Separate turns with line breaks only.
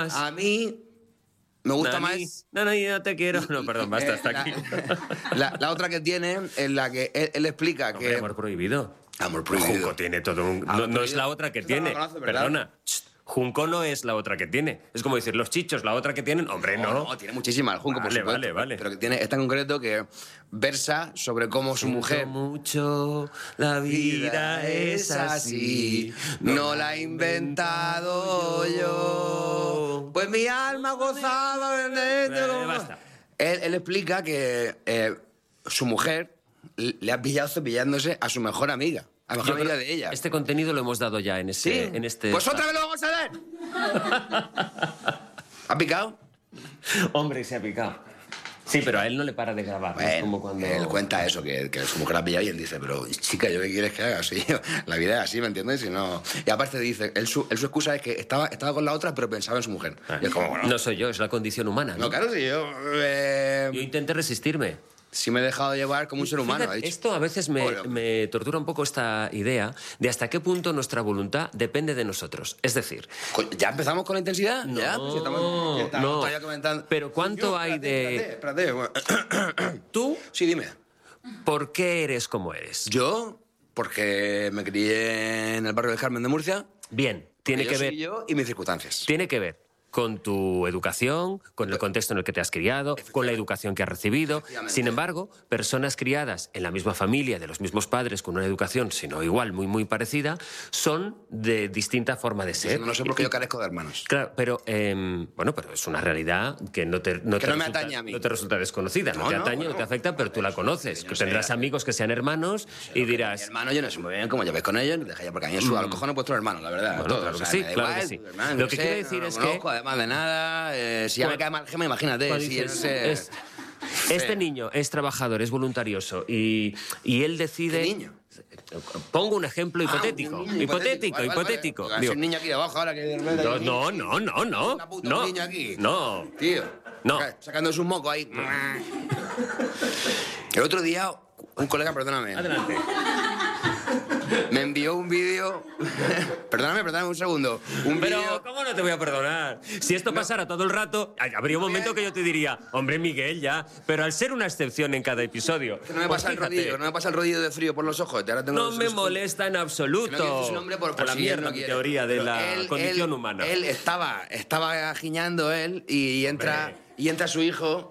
más?
A mí me gusta
Nani.
más...
No, yo no te quiero. No, perdón, basta, hasta aquí.
La otra que tiene, en la que él explica
Hombre,
que...
amor prohibido.
Amor prohibido.
Junco tiene todo un...
Amor
No es
prohibido.
la otra que
Esta no la
tiene.
conoces, ¿verdad?
Perdona. Junco no es la otra que tiene. Es como decir, los chichos, la otra que tienen. Hombre, no.
No, tiene muchísimas, el Junco, por
Vale,
supuesto.
vale.
Pero que tiene esta en concreto que versa sobre cómo su mujer...
Mucho, la vida es así.
No la he inventado yo. Pues mi alma gozaba de...
Basta.
Él explica que su mujer le ha pillado cepillándose a su mejor amiga. A la mejor amiga de ella.
Este contenido lo hemos dado ya en este...
Sí.
En este
Pues otra vez lo vamos a ver. ¿Ha picado?
Hombre, se ha picado. Sí, pero a él no le para de grabar. ¿no? Es como cuando...
Él cuenta eso, que su mujer la ha pillado y él dice, pero chica, ¿yo qué quieres que haga? Sí, la vida es así, ¿me entiendes? Y aparte dice, su excusa es que estaba con la otra, pero pensaba en su mujer. Y es como, bueno,
No soy yo, es la condición humana.
no, claro, si yo...
Yo intenté resistirme.
sí me he dejado llevar como un ser humano,
Fíjate,
ha dicho.
esto a veces me tortura un poco esta idea de hasta qué punto nuestra voluntad depende de nosotros. Es decir...
¿Ya empezamos con la intensidad?
No,
¿Ya? Pues estamos
no.
todavía comentando.
Pero ¿cuánto hay de...?
Espérate. Bueno.
¿Tú
Sí, dime.
por qué eres como eres?
Yo, porque me crié en el barrio del Carmen de Murcia.
Bien, tiene
Porque
que ver...
soy yo y mis circunstancias.
Tiene que ver con tu educación, con el contexto en el que te has criado, con la educación que has recibido.
Efectivamente.
Sin embargo, personas criadas en la misma familia, de los mismos padres, con una educación, si no igual, muy, muy parecida, son de distinta forma de ser.
No sé por qué yo carezco de hermanos.
Claro, pero bueno, pero es una realidad que no te
me
resulta,
atañe a mí.
no te resulta desconocida, no,
No,
te
no,
atañe,
bueno.
no te afecta, pero tú la conoces.
Yo
Que
sé.
tendrás amigos que sean hermanos y
Mi
dirás...
hermano, yo no sé muy bien cómo lleváis con ellos, ni dejáis, porque a mí me suda a los cojones vuestros hermanos, la verdad.
Bueno,
todos,
claro que
o sea,
sí,
me da
claro que
igual,
sí.
tu hermano,
Lo
yo
que
sé,
quiero decir
no
es
lo
que-
conozco, además de nada, si ya me cae mal Gema, imagínate.
Cuando
Si, no
dices,
sé...
este niño es trabajador, es voluntarioso y él decide...
¿Qué niño?
Pongo un ejemplo hipotético.
Un niño
hipotético.
Vale.
Digo,
Hay un niño aquí debajo ahora que de repente...
no.
Una puta,
No.
un niño aquí.
No.
Tío.
No.
Sacando sus mocos ahí. El otro día, un colega, perdóname,
Adelante.
me envió un vídeo... perdóname un segundo. Un
Pero,
vídeo...
¿cómo no te voy a perdonar? Si esto pasara todo el rato, habría un momento que yo te diría, hombre, Miguel, ya. Pero al ser una excepción en cada episodio...
Que no me
pues
pasa el
fíjate,
rodillo, no me pasa el rodillo de frío por los ojos. Ahora tengo
no
los-
me
los-
molesta en absoluto.
Que no quiero decir su nombre por
a la
si él
mierda
no
mi
quiere.
teoría de
Pero
la condición humana.
Él estaba giñando él y entra su hijo